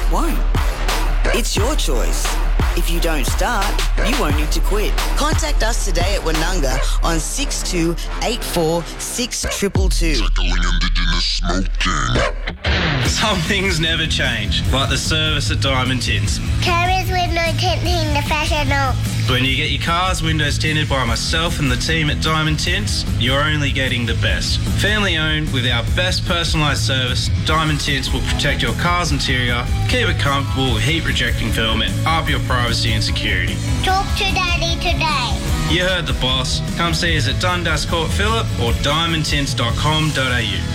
won't. It's your choice. If you don't start, you won't need to quit. Contact us today at Woonunga on 6284 6222. Tackling Indigenous smoking. Some things never change, like the service at Diamond Tints. Carers with no tinting the fashion. When you get your car's windows tinted by myself and the team at Diamond Tints, you're only getting the best. Family owned with our best personalised service, Diamond Tints will protect your car's interior, keep it comfortable with heat rejecting film and up your privacy and security. Talk to Daddy today. You heard the boss. Come see us at Dundas Court Phillip or diamondtints.com.au.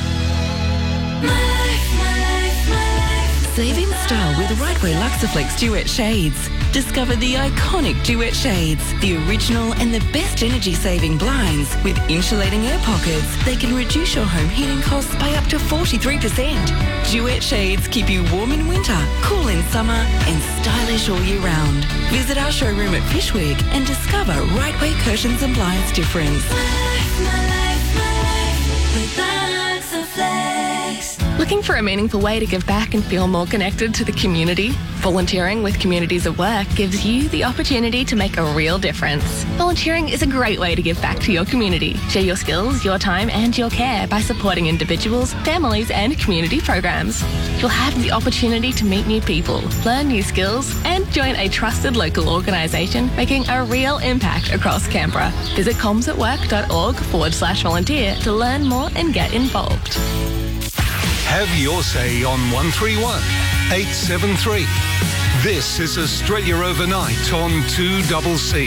Save in style with Rightway Luxaflex Duet Shades. Discover the iconic Duet Shades, the original and the best energy-saving blinds with insulating air pockets. They can reduce your home heating costs by up to 43%. Duet Shades keep you warm in winter, cool in summer and stylish all year round. Visit our showroom at Fishwick and discover Rightway Curtains and Blinds difference. My life with Luxaflex. Looking for a meaningful way to give back and feel more connected to the community? Volunteering with Communities at Work gives you the opportunity to make a real difference. Volunteering is a great way to give back to your community. Share your skills, your time and your care by supporting individuals, families and community programs. You'll have the opportunity to meet new people, learn new skills and join a trusted local organisation making a real impact across Canberra. Visit comsatwork.org/volunteer to learn more and get involved. Have your say on 131 873. This is Australia Overnight on 2CC.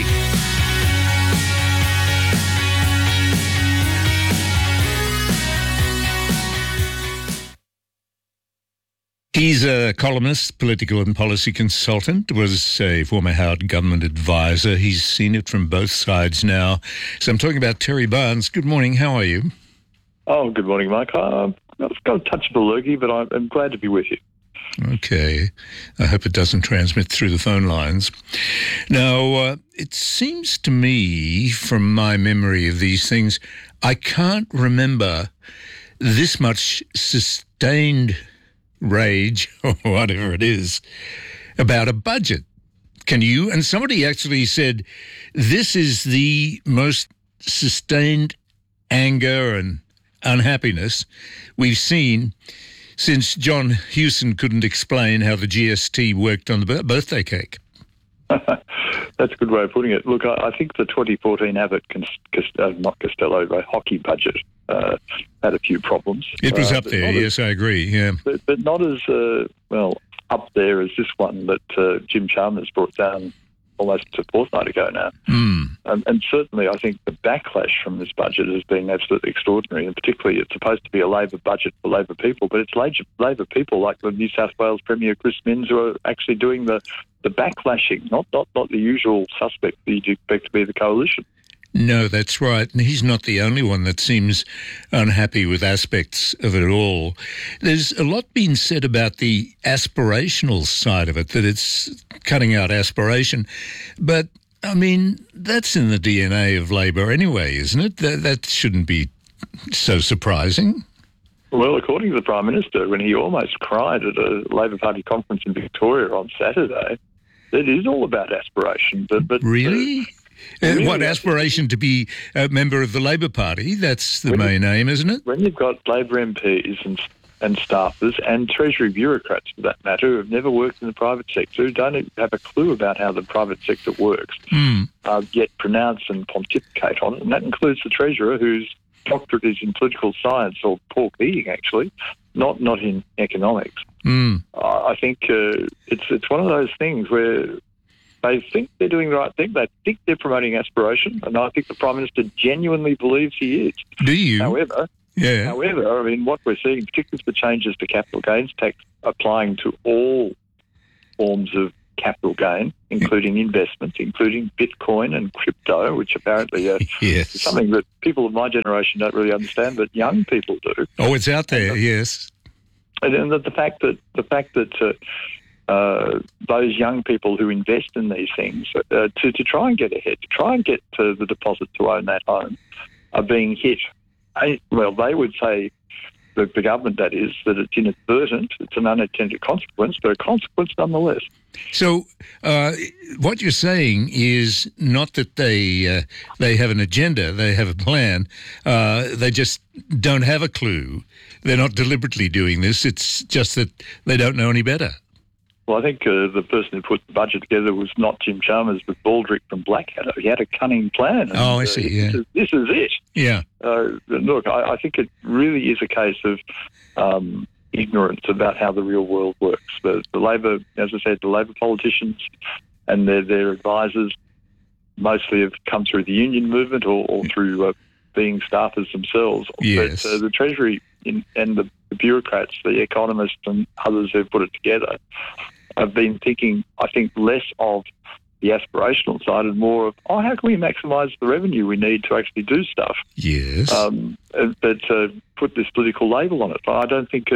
He's a columnist, political and policy consultant, was a former Howard government advisor. He's seen it from both sides now. So I'm talking about Terry Barnes. Good morning. How are you? Oh, good morning, Mike. I've got a touch of a lurgy, but I'm glad to be with you. Okay. I hope it doesn't transmit through the phone lines. Now, it seems to me, from my memory of these things, I can't remember this much sustained rage, or whatever it is, about a budget. Can you? And somebody actually said, this is the most sustained anger and unhappiness we've seen since John Hewson couldn't explain how the GST worked on the birthday cake. That's a good way of putting it. Look, I think the 2014 Abbott, not Costello, hockey budget had a few problems. It was up there, yes, I agree, yeah. But not as, up there as this one that Jim Chalmers brought down almost a fortnight ago now. And certainly I think the backlash from this budget has been absolutely extraordinary, and particularly it's supposed to be a Labor budget for Labor people, but it's Labor people like the New South Wales Premier Chris Minns who are actually doing the backlashing, not the usual suspect that you'd expect to be the coalition. No, that's right. And he's not the only one that seems unhappy with aspects of it all. There's a lot being said about the aspirational side of it, that it's cutting out aspiration. But, I mean, that's in the DNA of Labor anyway, isn't it? That shouldn't be so surprising. Well, according to the Prime Minister, when he almost cried at a Labor Party conference in Victoria on Saturday, it is all about aspiration. But really? What, aspiration to be a member of the Labor Party? That's the main aim, isn't it? When you've got Labor MPs and staffers and Treasury bureaucrats, for that matter, who have never worked in the private sector, who don't have a clue about how the private sector works, yet pronounce and pontificate on it, and that includes the Treasurer, whose doctorate is in political science, or pork eating, actually, not in economics. I think it's one of those things where they think they're doing the right thing. They think they're promoting aspiration, and I think the Prime Minister genuinely believes he is. Do you? However, I mean, what we're seeing, particularly with the changes to capital gains tax applying to all forms of capital gain, including investments, including Bitcoin and crypto, which apparently is something that people of my generation don't really understand, but young people do. Oh, it's out there, yes. And the fact that those young people who invest in these things to try and get ahead, to try and get to the deposit to own that home, are being hit. Well, they would say the government, that is, that it's inadvertent, it's an unintended consequence, but a consequence nonetheless. So what you're saying is not that they have an agenda, they have a plan, they just don't have a clue. They're not deliberately doing this, it's just that they don't know any better. Well, I think the person who put the budget together was not Jim Chalmers, but Baldrick from Blackadder. He had a cunning plan. And, I see, yeah. This is it. Yeah. Look, I think it really is a case of ignorance about how the real world works. The Labor, as I said, the Labor politicians and their advisors mostly have come through the union movement or through being staffers themselves. Yes. But the Treasury and the bureaucrats, the economists and others who've put it together, have been thinking, I think, less of the aspirational side and more of, how can we maximise the revenue we need to actually do stuff? Yes. But put this political label on it. I don't think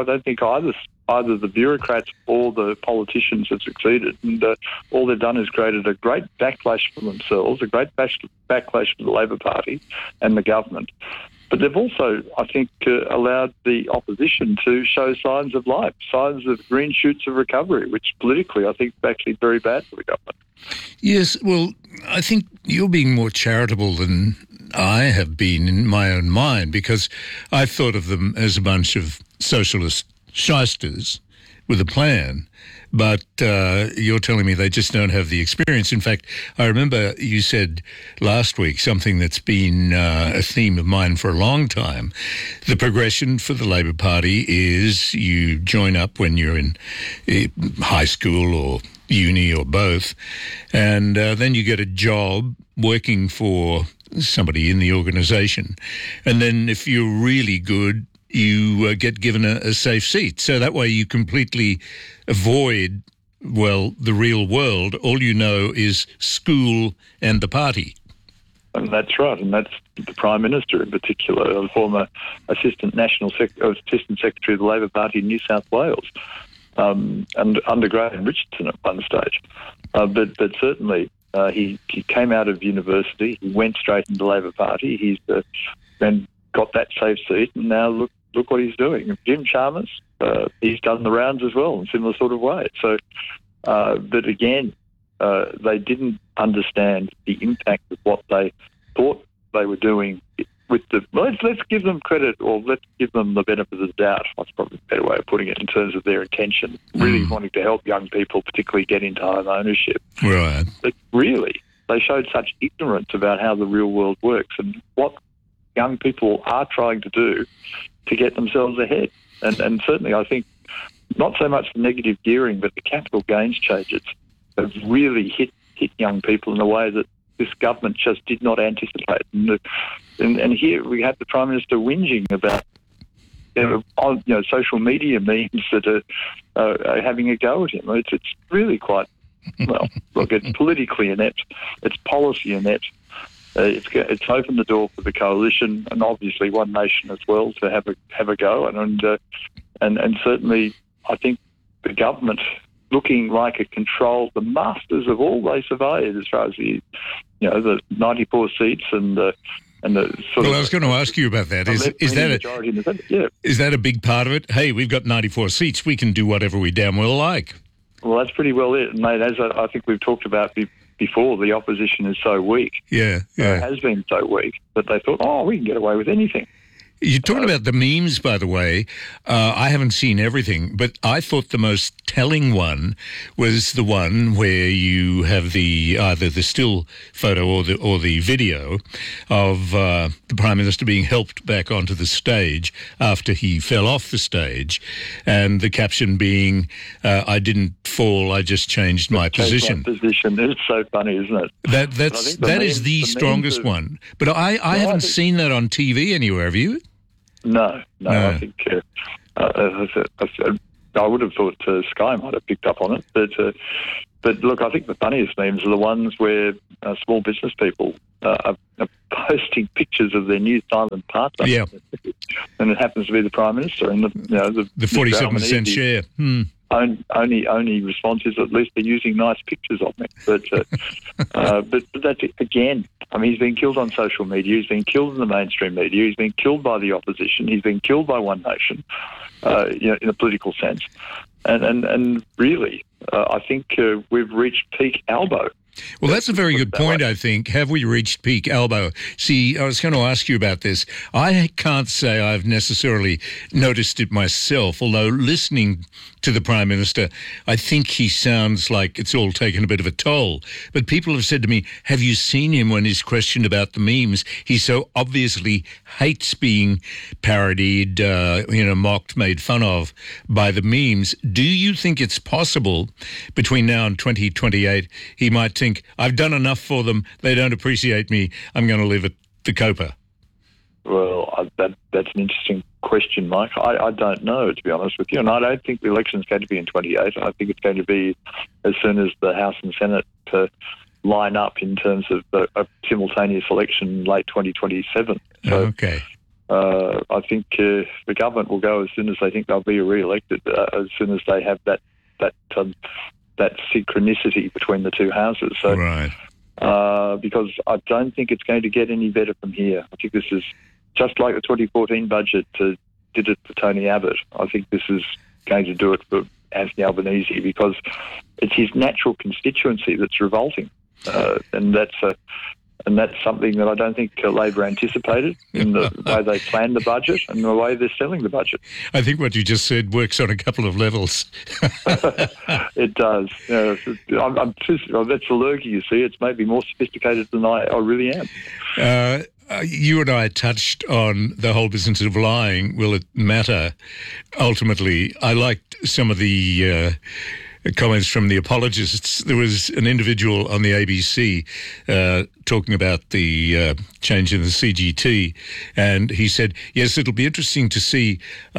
either the bureaucrats or the politicians have succeeded, and all they've done is created a great backlash for themselves, a great backlash for the Labor Party and the government. But they've also, I think, allowed the opposition to show signs of life, signs of green shoots of recovery, which politically I think is actually very bad for the government. Yes, well, I think you're being more charitable than I have been in my own mind, because I thought of them as a bunch of socialist shysters with a plan. But you're telling me they just don't have the experience. In fact, I remember you said last week something that's been a theme of mine for a long time. The progression for the Labor Party is you join up when you're in high school or uni or both, and then you get a job working for somebody in the organisation. And then if you're really good, you get given a safe seat. So that way you completely avoid, the real world. All you know is school and the party. And that's right, and that's the Prime Minister in particular, a former Assistant Secretary of the Labor Party in New South Wales, and under Graham Richardson at one stage. But certainly he came out of university, he went straight into the Labor Party, he's then got that safe seat, and now look what he's doing. Jim Chalmers, he's done the rounds as well in a similar sort of way. So, but again, they didn't understand the impact of what they thought they were doing with the... Let's give them credit, or let's give them the benefit of the doubt. That's probably a better way of putting it in terms of their intention, really wanting to help young people, particularly get into home ownership. Right. But really, they showed such ignorance about how the real world works and what young people are trying to do to get themselves ahead. And certainly I think not so much the negative gearing, but the capital gains changes have really hit young people in a way that this government just did not anticipate. And here we have the Prime Minister whinging about social media memes that are having a go at him. It's really quite, it's politically inept, it's policy inept. It's opened the door for the coalition and obviously One Nation as well to have a go, and certainly I think the government looking like it controlled the masters of all they surveyed as far as the 94 seats and the sort of. Well, I was going to ask you about that. Is that a big part of it? Hey, we've got 94 seats. We can do whatever we damn well like. Well, that's pretty well it, mate. As I think we've talked about before, the opposition is so weak. Yeah. It has been so weak that they thought, we can get away with anything. You're talking about the memes, by the way. I haven't seen everything, but I thought the most telling one was the one where you have either the still photo or the video of the Prime Minister being helped back onto the stage after he fell off the stage, and the caption being, "I didn't fall, I just changed my position." It's so funny, isn't it? That is the strongest one. But I haven't seen that on TV anywhere. Have you? No. I think I would have thought Sky might have picked up on it, but look, I think the funniest memes are the ones where small business people are posting pictures of their new silent partner. Yeah, and it happens to be the Prime Minister and the 47% share. only response is at least they're using nice pictures of me. But that's it. Again, I mean, he's been killed on social media. He's been killed in the mainstream media. He's been killed by the opposition. He's been killed by One Nation, in a political sense. And really, I think we've reached peak Albo. Well, that's a very good point, I think. Have we reached peak Albo? See, I was going to ask you about this. I can't say I've necessarily noticed it myself, although listening to the Prime Minister, I think he sounds like it's all taken a bit of a toll. But people have said to me, have you seen him when he's questioned about the memes? He so obviously hates being parodied, mocked, made fun of by the memes. Do you think it's possible between now and 2028 he might think, I've done enough for them, they don't appreciate me, I'm going to live at the Copa? Well, that's an interesting question, Mike. I don't know, to be honest with you, and I don't think the election's going to be in 28. I think it's going to be as soon as the House and Senate line up in terms of a simultaneous election late 2027. So, okay. I think the government will go as soon as they think they'll be re-elected, as soon as they have that synchronicity between the two houses. So, right. Because I don't think it's going to get any better from here. I think this is just like the 2014 budget did it for Tony Abbott. I think this is going to do it for Anthony Albanese because it's his natural constituency that's revolting, and that's something that I don't think Labor anticipated in the way they planned the budget and the way they're selling the budget. I think what you just said works on a couple of levels. It does. That's the lurgy, you see. It's maybe more sophisticated than I really am. You and I touched on the whole business of lying. Will it matter? Ultimately, I liked some of the comments from the apologists. There was an individual on the ABC talking about the change in the CGT, and he said, yes, it'll be interesting to see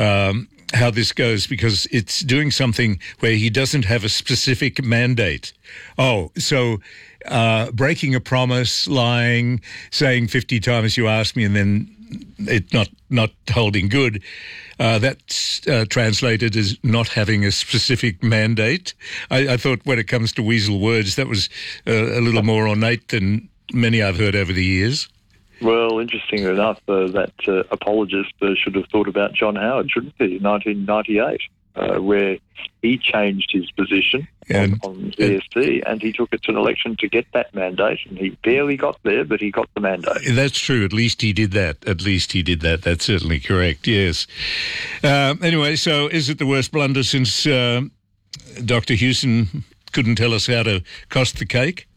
how this goes because it's doing something where he doesn't have a specific mandate. Oh, so breaking a promise, lying, saying 50 times you asked me and then it not holding good, that's translated as not having a specific mandate. I thought when it comes to weasel words, that was a little more ornate than many I've heard over the years. Well, interestingly enough, that apologist should have thought about John Howard, shouldn't he, in 1998, where he changed his position on VST and he took it to an election to get that mandate, and he barely got there, but he got the mandate. That's true. At least he did that. That's certainly correct, yes. Anyway, so is it the worst blunder since Dr. Hewson couldn't tell us how to cost the cake?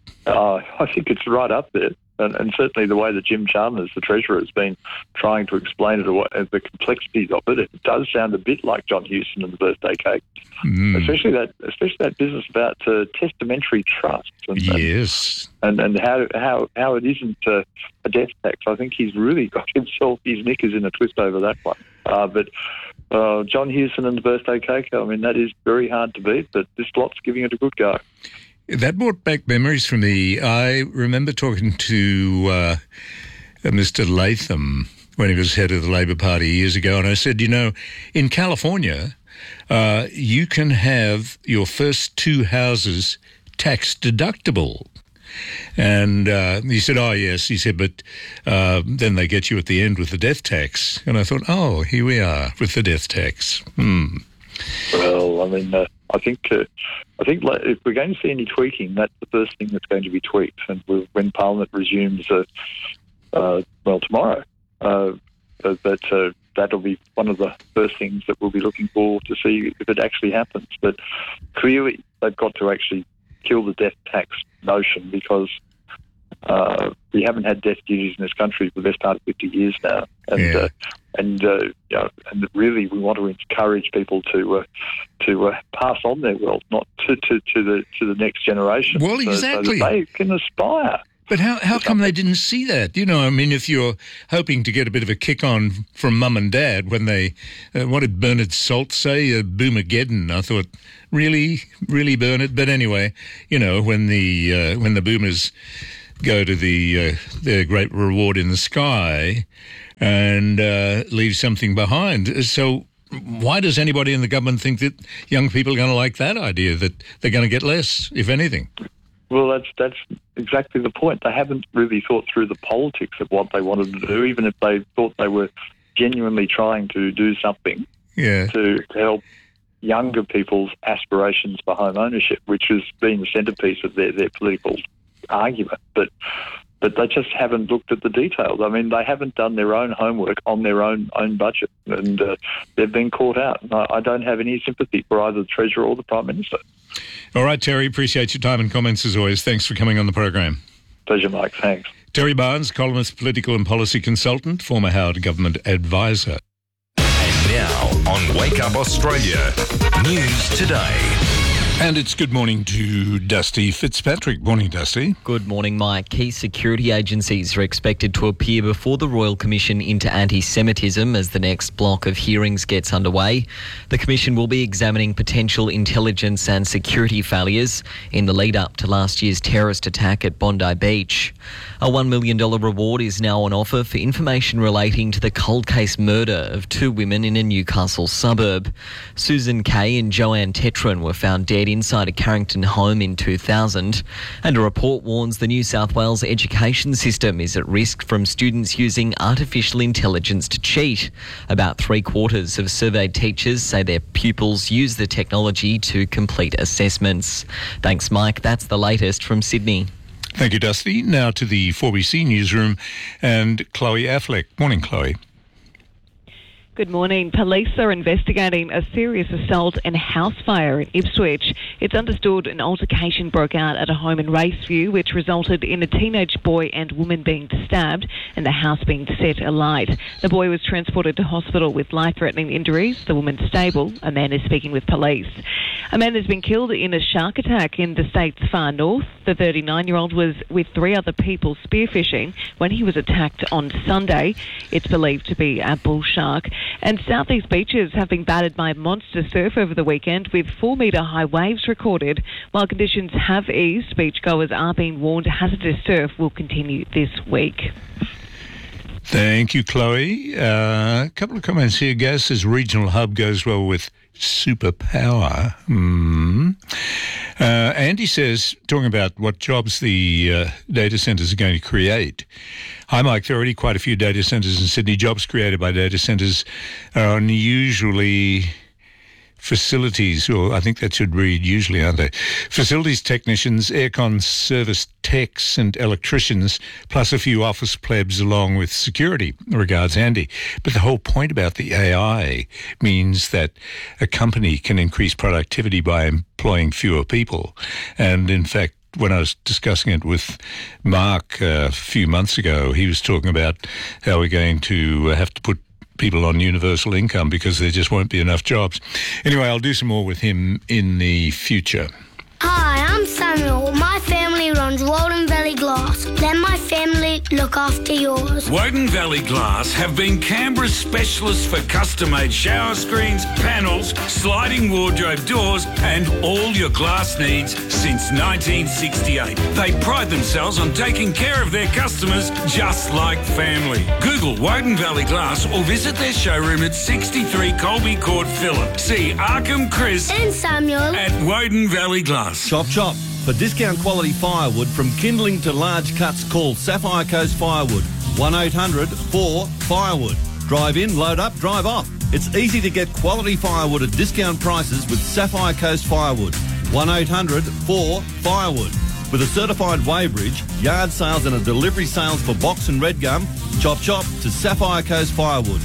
I think it's right up there. And certainly the way that Jim Chalmers, the Treasurer, has been trying to explain the complexities of it, it does sound a bit like John Hewson and the birthday cake. Especially that business about testamentary trusts. Yes. And how it isn't a death tax. I think he's really got himself, his knickers in a twist over that one. But John Hewson and the birthday cake, I mean, that is very hard to beat, but this lot's giving it a good go. That brought back memories for me. I remember talking to Mr. Latham when he was head of the Labor Party years ago, and I said, in California, you can have your first two houses tax deductible. And he said, oh, yes. He said, but then they get you at the end with the death tax. And I thought, oh, here we are with the death tax. Well, I mean, I think if we're going to see any tweaking, that's the first thing that's going to be tweaked. And when Parliament resumes, tomorrow, that'll be one of the first things that we'll be looking for to see if it actually happens. But clearly, they've got to actually kill the death tax notion because we haven't had death duties in this country for the best part of 50 years now. And really, we want to encourage people to pass on their wealth, not to the next generation. Well, exactly. So that they can aspire. But how come they didn't see that? I mean, if you're hoping to get a bit of a kick on from mum and dad when they, what did Bernard Salt say? Boomageddon. I thought, really, Bernard? But anyway, when the boomers go to their great reward in the sky and leave something behind. So why does anybody in the government think that young people are going to like that idea, that they're going to get less, if anything? Well, that's exactly the point. They haven't really thought through the politics of what they wanted to do, even if they thought they were genuinely trying to do something to help younger people's aspirations for home ownership, which has been the centrepiece of their political argument. But they just haven't looked at the details. I mean, they haven't done their own homework on their own budget, and they've been caught out. I don't have any sympathy for either the Treasurer or the Prime Minister. All right, Terry, appreciate your time and comments as always. Thanks for coming on the program. Pleasure, Mike. Thanks. Terry Barnes, columnist, political and policy consultant, former Howard government advisor. And now on Wake Up Australia, News Today. And it's good morning to Dusty Fitzpatrick. Morning, Dusty. Good morning, Mike. Key security agencies are expected to appear before the Royal Commission into Anti-Semitism as the next block of hearings gets underway. The Commission will be examining potential intelligence and security failures in the lead-up to last year's terrorist attack at Bondi Beach. A $1 million reward is now on offer for information relating to the cold case murder of two women in a Newcastle suburb. Susan Kay and Joanne Tetron were found dead inside a Carrington home in 2000, and a report warns the New South Wales education system is at risk from students using artificial intelligence to cheat. About 3/4 of surveyed teachers say their pupils use the technology to complete assessments. Thanks, Mike. That's the latest from Sydney. Thank you, Dusty. Now to the 4BC newsroom and Chloe Affleck. Morning, Chloe. Good morning. Police are investigating a serious assault and house fire in Ipswich. It's understood an altercation broke out at a home in Raceview, which resulted in a teenage boy and woman being stabbed and the house being set alight. The boy was transported to hospital with life-threatening injuries. The woman stable. A man is speaking with police. A man has been killed in a shark attack in the state's far north. The 39-year-old was with 3 other people spearfishing when he was attacked on Sunday. It's believed to be a bull shark. And southeast beaches have been battered by monster surf over the weekend, with 4-metre high waves recorded. While conditions have eased, beachgoers are being warned hazardous surf will continue this week. Thank you, Chloe. A couple of comments here. Gas says regional hub goes well with superpower. Andy says, talking about what jobs the data centres are going to create. Hi, Mike. There are already quite a few data centres in Sydney. Jobs created by data centres are unusually facilities, or I think that should read usually, aren't they? Facilities technicians, aircon service techs and electricians, plus a few office plebs along with security. Regards, Andy. But the whole point about the AI means that a company can increase productivity by employing fewer people. And in fact, when I was discussing it with Mark a few months ago, he was talking about how we're going to have to put people on universal income because there just won't be enough jobs. Anyway, I'll do some more with him in the future. Hi, I'm Samuel. My family runs Walden Valley Glass. Let my family look after yours. Woden Valley Glass have been Canberra's specialists for custom-made shower screens, panels, sliding wardrobe doors and all your glass needs since 1968. They pride themselves on taking care of their customers just like family. Google Woden Valley Glass or visit their showroom at 63 Colby Court, Phillip. See Arkham, Chris and Samuel at Woden Valley Glass. Chop Chop. For discount quality firewood from kindling to large cuts, call Sapphire Coast Firewood. 1-800-4-FIREWOOD. Drive in, load up, drive off. It's easy to get quality firewood at discount prices with Sapphire Coast Firewood. 1-800-4-FIREWOOD. With a certified weighbridge, yard sales and a delivery sales for box and red gum, Chop Chop to Sapphire Coast Firewood.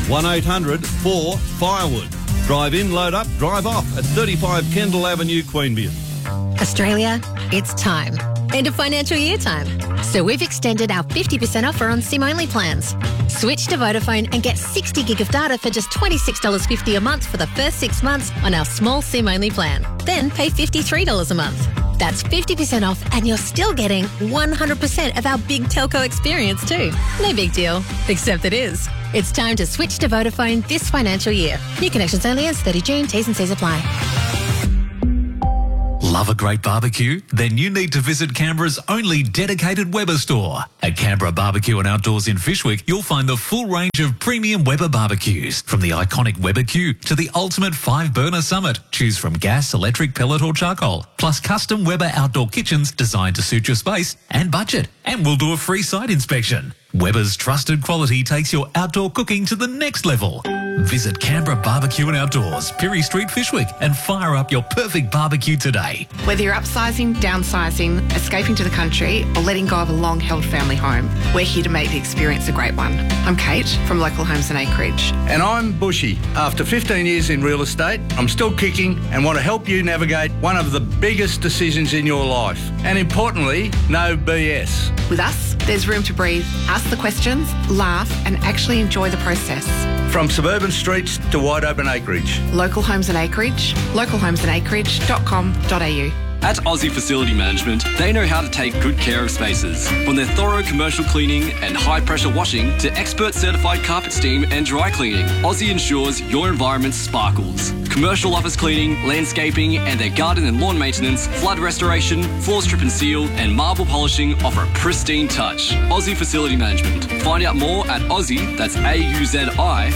1-800-4-FIREWOOD. Drive in, load up, drive off at 35 Kendall Avenue, Queanbeyan. Australia, it's time. End of financial year time. So we've extended our 50% offer on SIM-only plans. Switch to Vodafone and get 60 gig of data for just $26.50 a month for the first 6 months on our small SIM-only plan. Then pay $53 a month. That's 50% off and you're still getting 100% of our big telco experience too. No big deal, except it is. It's time to switch to Vodafone this financial year. New connections only as 30 June. T's and C's apply. Love a great barbecue? Then you need to visit Canberra's only dedicated Weber store. At Canberra Barbecue and Outdoors in Fyshwick, you'll find the full range of premium Weber barbecues. From the iconic Weber Q to the ultimate 5-burner Summit. Choose from gas, electric, pellet or charcoal. Plus custom Weber outdoor kitchens designed to suit your space and budget. And we'll do a free site inspection. Weber's trusted quality takes your outdoor cooking to the next level. Visit Canberra Barbecue and Outdoors, Pirie Street, Fyshwick, and fire up your perfect barbecue today. Whether you're upsizing, downsizing, escaping to the country, or letting go of a long-held family home, we're here to make the experience a great one. I'm Kate from Local Homes and Acreage. And I'm Bushy. After 15 years in real estate, I'm still kicking and want to help you navigate one of the biggest decisions in your life. And importantly, no BS. With us, there's room to breathe, ask the questions, laugh, and actually enjoy the process. From suburban streets to wide open acreage. Local Homes and Acreage, localhomesandacreage.com.au. At Aussie Facility Management, they know how to take good care of spaces. From their thorough commercial cleaning and high-pressure washing to expert certified carpet steam and dry cleaning, Aussie ensures your environment sparkles. Commercial office cleaning, landscaping and their garden and lawn maintenance, flood restoration, floor strip and seal and marble polishing offer a pristine touch. Aussie Facility Management. Find out more at Aussie, that's AUZI,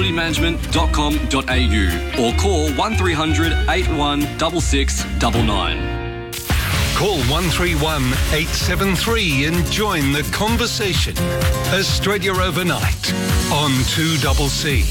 facilitymanagement.com.au or call 1300 81 6699. Call 131 873 and join the conversation. Australia Overnight on 2CC.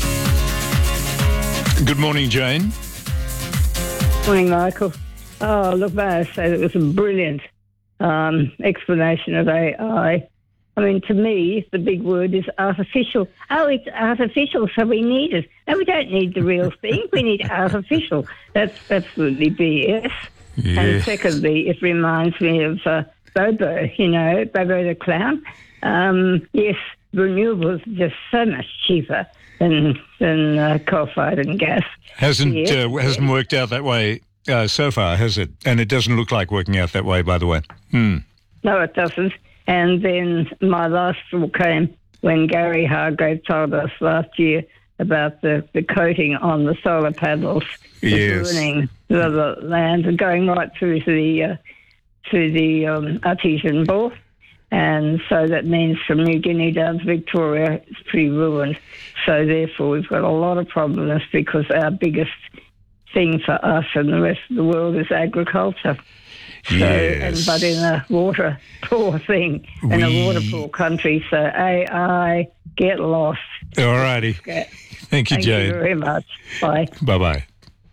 Good morning, Jane. Morning, Michael. Oh, look, may I say, it was a brilliant explanation of AI. I mean, to me, the big word is artificial. Oh, it's artificial, so we need it. No, we don't need the real thing. We need artificial. That's absolutely BS. Yes. And secondly, it reminds me of Bobo, Bobo the clown. Yes, renewables are just so much cheaper than coal-fired and gas. Hasn't worked out that way so far, has it? And it doesn't look like working out that way, by the way. No, it doesn't. And then my last straw came when Gary Hargrave told us last year about the coating on the solar panels, ruining the land and going right through to the artesian bore. And so that means from New Guinea down to Victoria, it's pretty ruined. So therefore, we've got a lot of problems because our biggest thing for us and the rest of the world is agriculture. Yes. But in a water poor thing, in a water poor country. So AI, get lost. All righty. Thank you, Jane. Thank you very much. Bye. Bye-bye.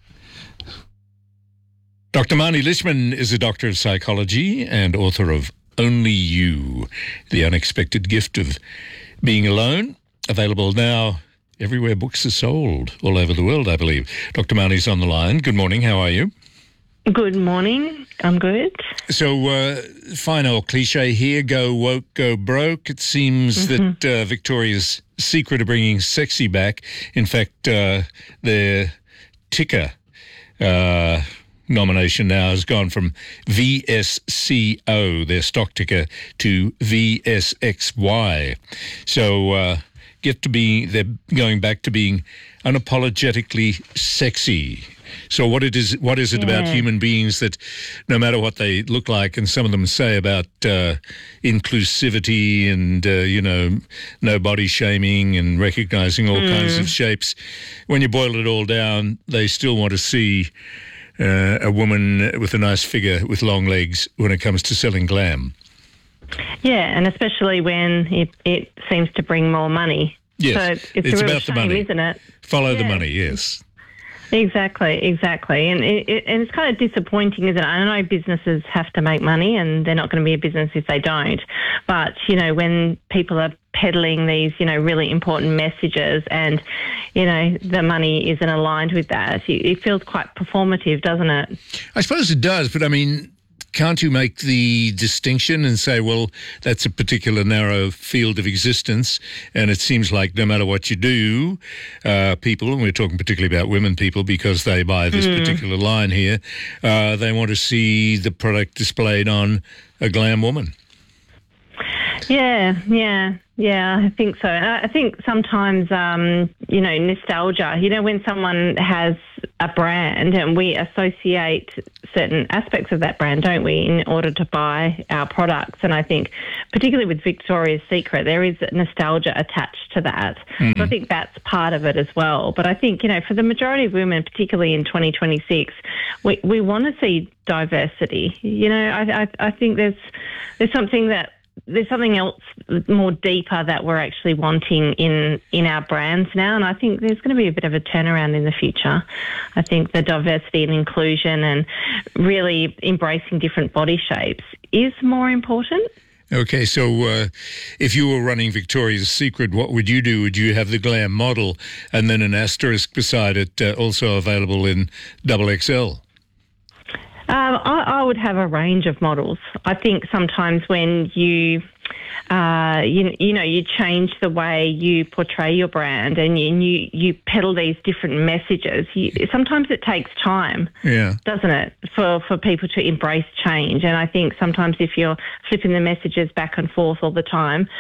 Dr. Marnie Lishman is a doctor of psychology and author of Only You, The Unexpected Gift of Being Alone. Available now everywhere books are sold, all over the world, I believe. Dr. Marnie's on the line. Good morning. How are you? Good morning. I'm good. So, fine old cliche here, go woke, go broke. It seems that Victoria's secret of bringing sexy back, in fact, their ticker nomination now has gone from VSCO, their stock ticker, to VSXY. So they're going back to being unapologetically sexy. So what is it about human beings that no matter what they look like, and some of them say about inclusivity and, no body shaming and recognizing all kinds of shapes, when you boil it all down, they still want to see a woman with a nice figure with long legs when it comes to selling glam. Yeah, and especially when it seems to bring more money. Yes, so it's a real about shame, the money, isn't it? Follow the money, yes. Exactly. And it's kind of disappointing, isn't it? I know businesses have to make money and they're not going to be a business if they don't. But, when people are peddling these, really important messages and, the money isn't aligned with that, it feels quite performative, doesn't it? I suppose it does, but I mean, can't you make the distinction and say, well, that's a particular narrow field of existence, and it seems like no matter what you do, people, and we're talking particularly about women people because they buy this particular line here, they want to see the product displayed on a glam woman. Yeah, I think so. I think sometimes, nostalgia, when someone has a brand and we associate certain aspects of that brand, don't we, in order to buy our products. And I think particularly with Victoria's Secret, there is nostalgia attached to that. So I think that's part of it as well. But I think, for the majority of women, particularly in 2026, we want to see diversity. I think there's something else more deeper that we're actually wanting in our brands now, and I think there's going to be a bit of a turnaround in the future. I think the diversity and inclusion and really embracing different body shapes is more important. Okay, so if you were running Victoria's Secret, what would you do? Would you have the glam model and then an asterisk beside it, also available in XXL? I would have a range of models. I think sometimes when you change the way you portray your brand and you peddle these different messages, sometimes it takes time, doesn't it, for people to embrace change. And I think sometimes if you're flipping the messages back and forth all the time,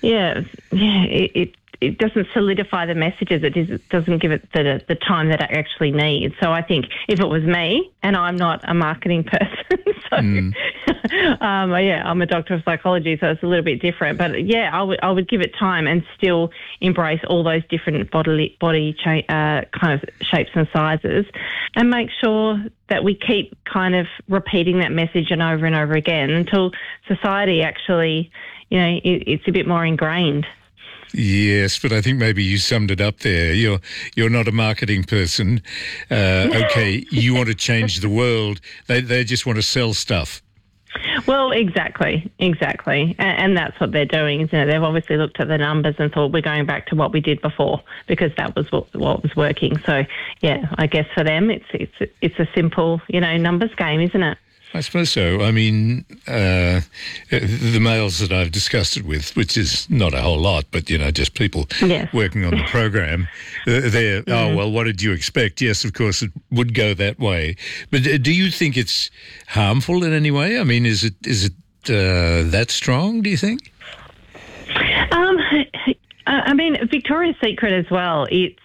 it doesn't solidify the messages. It doesn't give it the time that it actually needs. So I think if it was me, and I'm not a marketing person, I'm a doctor of psychology, so it's a little bit different. But I would give it time and still embrace all those different body kind of shapes and sizes, and make sure that we keep kind of repeating that message and over again until society actually, it's a bit more ingrained. Yes, but I think maybe you summed it up there. You're not a marketing person. Okay, you want to change the world. They just want to sell stuff. Well, exactly. And that's what they're doing, isn't it? They've obviously looked at the numbers and thought we're going back to what we did before because that was what was working. So, I guess for them it's a simple, numbers game, isn't it? I suppose so. I mean, the males that I've discussed it with, which is not a whole lot, but, just people working on the program, they're, oh, well, what did you expect? Yes, of course, it would go that way. But do you think it's harmful in any way? I mean, is it that strong, do you think? I mean, Victoria's Secret as well,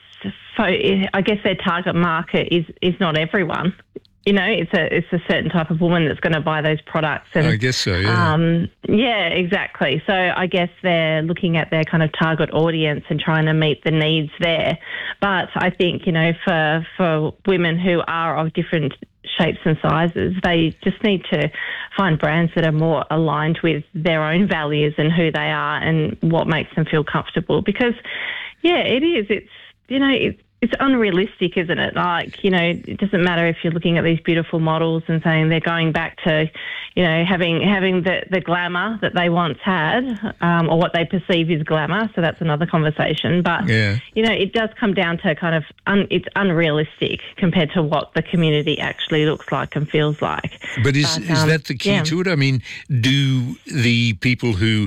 I guess their target market is not everyone. It's a certain type of woman that's going to buy those products. And, I guess so, yeah. Exactly. So I guess they're looking at their kind of target audience and trying to meet the needs there. But I think, for women who are of different shapes and sizes, they just need to find brands that are more aligned with their own values and who they are and what makes them feel comfortable. Because, it is. It's unrealistic, isn't it? It doesn't matter if you're looking at these beautiful models and saying they're going back to, having the glamour that they once had, or what they perceive is glamour. So that's another conversation. But, it does come down to kind of, it's unrealistic compared to what the community actually looks like and feels like. But is that the key to it? I mean, do the people who,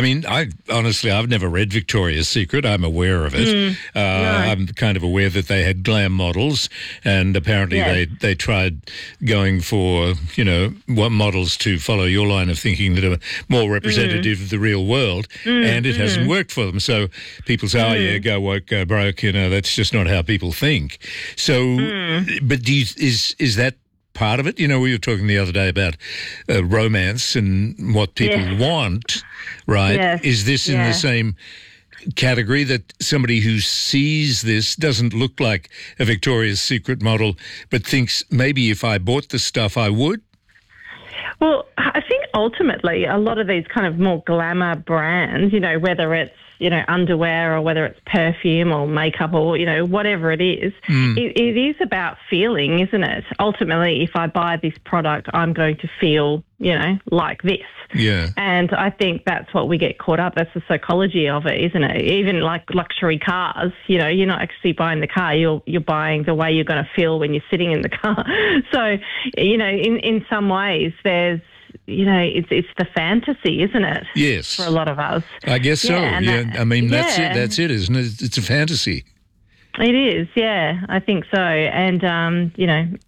I've never read Victoria's Secret. I'm aware of it. No. I'm kind of aware that they had glam models, and apparently they tried going for, what models to follow your line of thinking that are more representative of the real world, and it hasn't worked for them. So people say, go woke, go broke, that's just not how people think. So, but is that part of it? We were talking the other day about romance and what people want, right? Yes. Is this in the same category, that somebody who sees this doesn't look like a Victoria's Secret model but thinks maybe if I bought the stuff I would? Well, I think ultimately a lot of these kind of more glamour brands, whether it's underwear or whether it's perfume or makeup or, whatever it is, it is about feeling, isn't it? Ultimately, if I buy this product, I'm going to feel, like this. Yeah. And I think that's what we get caught up. That's the psychology of it, isn't it? Even like luxury cars, you're not actually buying the car, you're buying the way you're going to feel when you're sitting in the car. So, in some ways there's, it's the fantasy, isn't it? Yes. For a lot of us. I guess so. That's it, isn't it? It's a fantasy. It is, yeah, I think so. And,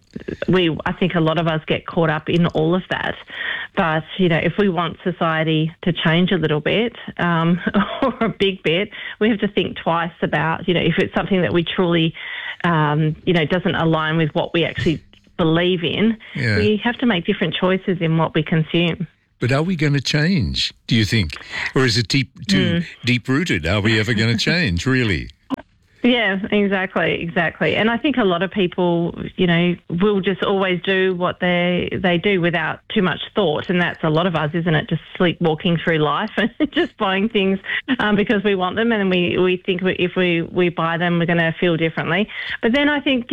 I think a lot of us get caught up in all of that. But, if we want society to change a little bit or a big bit, we have to think twice about, if it's something that we truly, doesn't align with what we actually believe in, we have to make different choices in what we consume. But are we going to change, do you think? Or is it too deep-rooted? Are we ever going to change, really? Yeah, exactly. And I think a lot of people, will just always do what they do without too much thought, and that's a lot of us, isn't it? Just sleepwalking through life and just buying things because we want them, and we think if we buy them, we're going to feel differently. But then I think,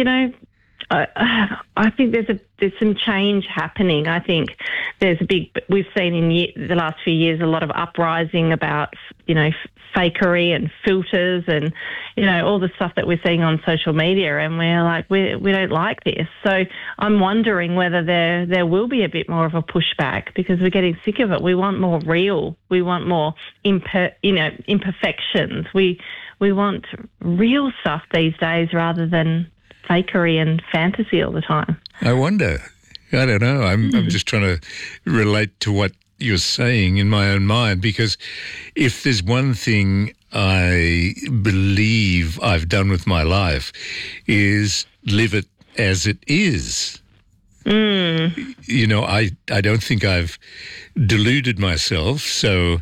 I think there's some change happening. I think we've seen in the last few years a lot of uprising about, fakery and filters and, all the stuff that we're seeing on social media, and we're like, we don't like this. So I'm wondering whether there will be a bit more of a pushback, because we're getting sick of it. We want more real. We want more imperfections. We want real stuff these days rather than fakery and fantasy all the time. I wonder. I don't know. I'm just trying to relate to what you're saying in my own mind, because if there's one thing I believe I've done with my life is live it as it is. I don't think I've deluded myself. So,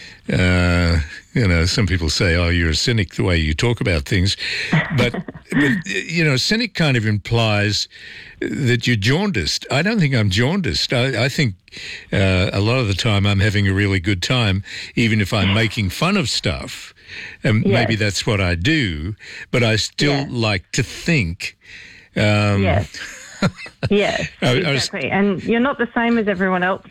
some people say, oh, you're a cynic the way you talk about things. But cynic kind of implies that you're jaundiced. I don't think I'm jaundiced. I think a lot of the time I'm having a really good time, even if I'm making fun of stuff. And maybe that's what I do. But I still like to think. Yes, exactly. And you're not the same as everyone else.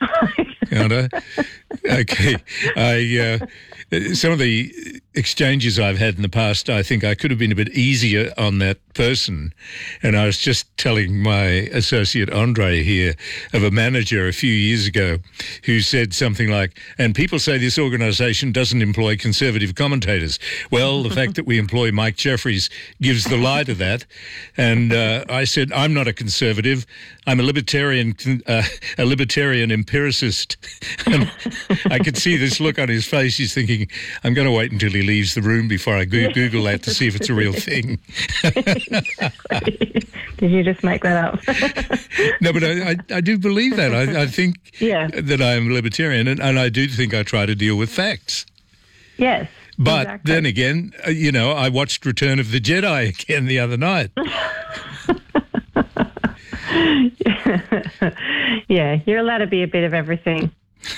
Okay. Some of the exchanges I've had in the past, I think I could have been a bit easier on that person. And I was just telling my associate Andre here of a manager a few years ago who said something like, and people say this organisation doesn't employ conservative commentators. Well, the fact that we employ Mike Jeffries gives the lie to that. And I said, I'm not a conservative. I'm a libertarian empiricist. And I could see this look on his face. He's thinking, I'm going to wait until he leaves the room before I Google that to see if it's a real thing. Did you just make that up? No, but I do believe that. I think that I am a libertarian, and I do think I try to deal with facts. Yes. But then again, I watched Return of the Jedi again the other night. Yeah, you're allowed to be a bit of everything.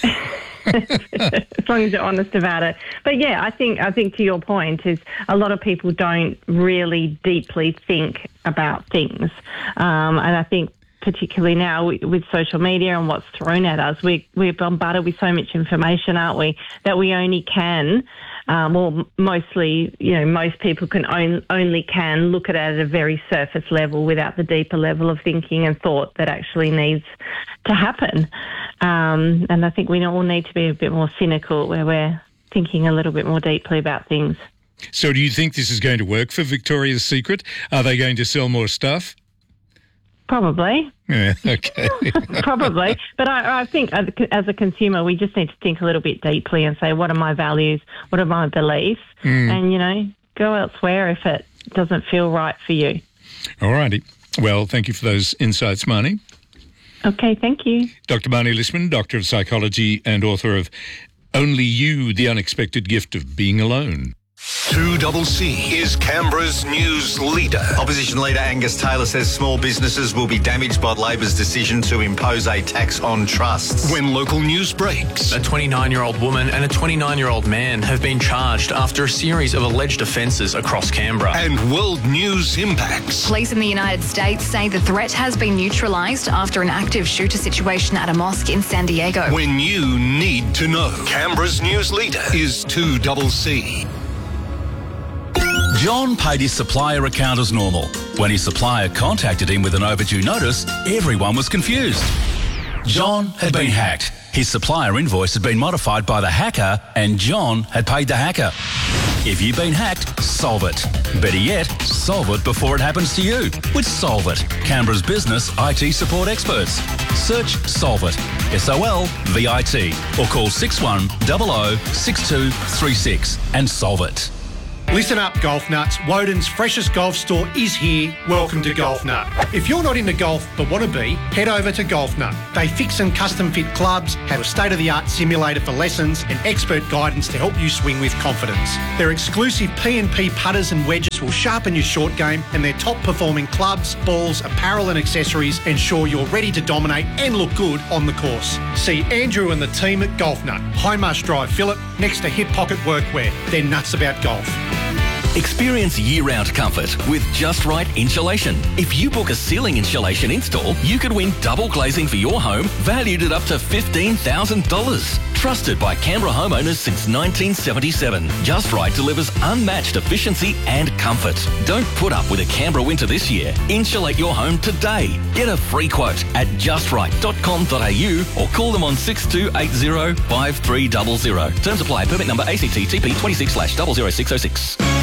As long as you're honest about it. But I think to your point is a lot of people don't really deeply think about things. And I think particularly now with social media and what's thrown at us, we're bombarded with so much information, aren't we, that we only can, mostly, most people only can look at it at a very surface level without the deeper level of thinking and thought that actually needs to happen. And I think we all need to be a bit more cynical, where we're thinking a little bit more deeply about things. So do you think this is going to work for Victoria's Secret? Are they going to sell more stuff? Probably. Yeah, okay. Probably. But I think as a consumer, we just need to think a little bit deeply and say, what are my values? What are my beliefs? And, go elsewhere if it doesn't feel right for you. All righty. Well, thank you for those insights, Marnie. Okay, thank you. Dr. Marnie Lissman, Doctor of Psychology and author of Only You, The Unexpected Gift of Being Alone. 2CC is Canberra's news leader. Opposition leader Angus Taylor says small businesses will be damaged by Labor's decision to impose a tax on trusts. When local news breaks. A 29-year-old woman and a 29-year-old man have been charged after a series of alleged offences across Canberra. And world news impacts. Police in the United States say the threat has been neutralised after an active shooter situation at a mosque in San Diego. When you need to know. Canberra's news leader is 2CC. John paid his supplier account as normal. When his supplier contacted him with an overdue notice, everyone was confused. John had been hacked. His supplier invoice had been modified by the hacker, and John had paid the hacker. If you've been hacked, solve it. Better yet, solve it before it happens to you with Solve It, Canberra's business IT support experts. Search Solve It, SOLVIT, or call 6100 6236 and solve it. Listen up, golf nuts. Woden's freshest golf store is here. Welcome to Golf Nut. If you're not into golf but want to be, head over to Golf Nut. They fix and custom fit clubs, have a state-of-the-art simulator for lessons and expert guidance to help you swing with confidence. Their exclusive P&P putters and wedges will sharpen your short game, and their top-performing clubs, balls, apparel and accessories ensure you're ready to dominate and look good on the course. See Andrew and the team at Golf Nut, High Marsh Drive, Phillip, next to Hip Pocket Workwear. They're nuts about golf. Experience year-round comfort with Just Right Insulation. If you book a ceiling insulation install, you could win double glazing for your home, valued at up to $15,000. Trusted by Canberra homeowners since 1977, Just Right delivers unmatched efficiency and comfort. Don't put up with a Canberra winter this year. Insulate your home today. Get a free quote at justright.com.au or call them on 6280 5300. Terms apply. Permit number ACT TP 26/00606.